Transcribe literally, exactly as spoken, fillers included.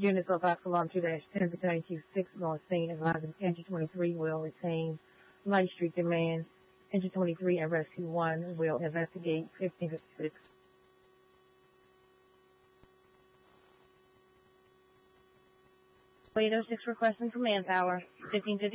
Units of Fox Alarm two dash ten pertaining to six North Scene advising Engine twenty-three will retain Light Street Demand. Engine twenty-three and Rescue one will investigate fifteen fifty-six. eight oh six requesting for manpower. fifteen fifty